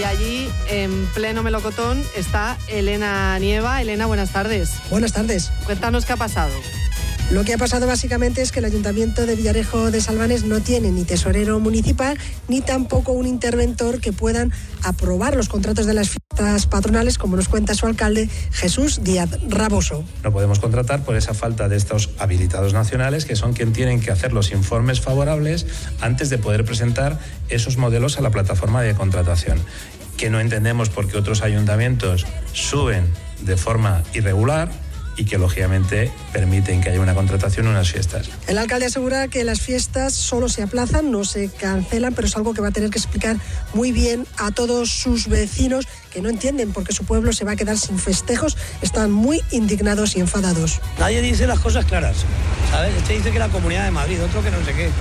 Y allí, en pleno melocotón, está Elena Nieva. Elena, buenas tardes. Buenas tardes. Cuéntanos qué ha pasado. Lo que ha pasado básicamente es que el Ayuntamiento de Villarejo de Salvanes no tiene ni tesorero municipal ni tampoco un interventor que puedan aprobar los contratos de las fiestas patronales, como nos cuenta su alcalde, Jesús Díaz Raboso. No podemos contratar por esa falta de estos habilitados nacionales, que son quienes tienen que hacer los informes favorables antes de poder presentar esos modelos a la plataforma de contratación, que no entendemos por qué otros ayuntamientos suben de forma irregular y que lógicamente permiten que haya una contratación en unas fiestas. El alcalde asegura que las fiestas solo se aplazan, no se cancelan, pero es algo que va a tener que explicar muy bien a todos sus vecinos, que no entienden por qué su pueblo se va a quedar sin festejos. Están muy indignados y enfadados. Nadie dice las cosas claras, ¿sabes? Este dice que la Comunidad de Madrid, otro que no sé qué.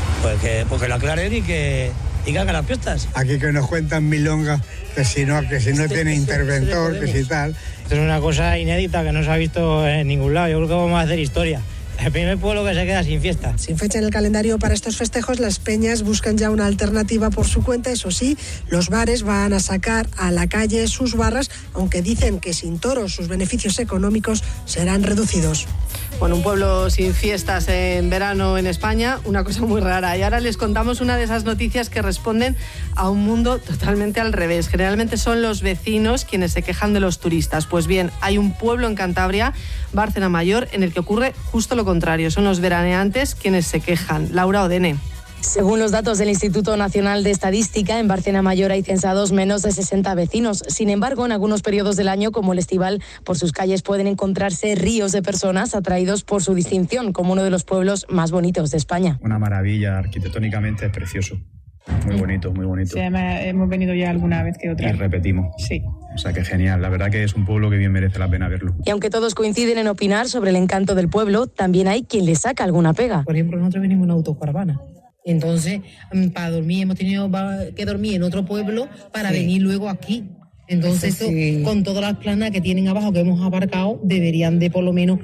Pues que lo aclaren y que hagan las fiestas. Aquí que nos cuentan milongas, que si no tiene interventor, que si tal. Esto es una cosa inédita que no se ha visto en ningún lado. Yo creo que vamos a hacer historia. El primer pueblo que se queda sin fiesta. Sin fecha en el calendario para estos festejos, las peñas buscan ya una alternativa por su cuenta. Eso sí, los bares van a sacar a la calle sus barras, aunque dicen que sin toros sus beneficios económicos serán reducidos. Bueno, un pueblo sin fiestas en verano en España, una cosa muy rara. Y ahora les contamos una de esas noticias que responden a un mundo totalmente al revés. Generalmente son los vecinos quienes se quejan de los turistas. Pues bien, hay un pueblo en Cantabria, Bárcena Mayor, en el que ocurre justo lo contrario. Son los veraneantes quienes se quejan. Laura Odene. Según los datos del Instituto Nacional de Estadística, en Bárcena Mayor hay censados menos de 60 vecinos. Sin embargo, en algunos periodos del año, como el estival, por sus calles pueden encontrarse ríos de personas atraídos por su distinción como uno de los pueblos más bonitos de España. Una maravilla, arquitectónicamente es precioso. Muy bonito, muy bonito. Sí, hemos venido ya alguna vez que otra. Y repetimos. Sí. O sea que genial, la verdad que es un pueblo que bien merece la pena verlo. Y aunque todos coinciden en opinar sobre el encanto del pueblo, también hay quien le saca alguna pega. Por ejemplo, nosotros venimos en autocaravana. Entonces, para dormir hemos tenido que dormir en otro pueblo para venir luego aquí. Entonces, eso, con todas las planas que tienen abajo que hemos aparcado, deberían de por lo menos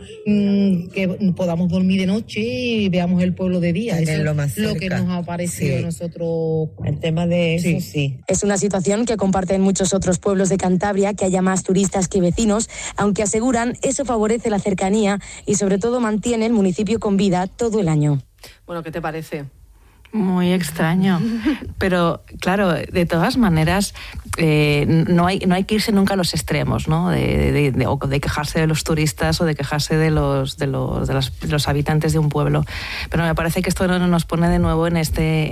que podamos dormir de noche y veamos el pueblo de día. Eso es lo que nos ha parecido a nosotros. El tema de eso, sí. Es una situación que comparten muchos otros pueblos de Cantabria, que haya más turistas que vecinos, aunque aseguran eso favorece la cercanía y sobre todo mantiene el municipio con vida todo el año. Bueno, ¿qué te parece? Muy extraño, pero claro, de todas maneras no hay que irse nunca a los extremos, ¿no? De quejarse de los turistas o de quejarse de los habitantes de un pueblo. Pero me parece que esto nos pone de nuevo en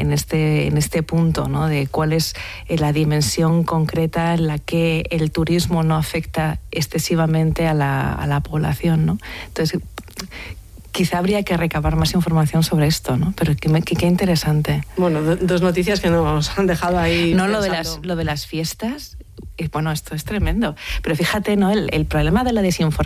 este punto, ¿no? De cuál es la dimensión concreta en la que el turismo no afecta excesivamente a la población, ¿no? Entonces, quizá habría que recabar más información sobre esto, ¿no? Pero qué interesante. Bueno, dos noticias que nos han dejado ahí. No, lo de las fiestas, bueno, esto es tremendo. Pero fíjate, ¿no? El problema de la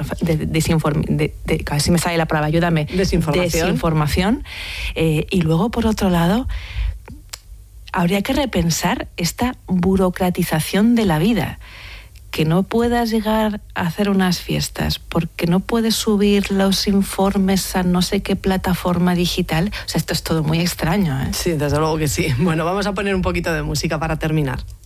casi me sale la palabra, ayúdame. Desinformación. Y luego, por otro lado, habría que repensar esta burocratización de la vida. Que no puedas llegar a hacer unas fiestas porque no puedes subir los informes a no sé qué plataforma digital. O sea, esto es todo muy extraño, ¿eh? Sí, desde luego que sí. Bueno, vamos a poner un poquito de música para terminar.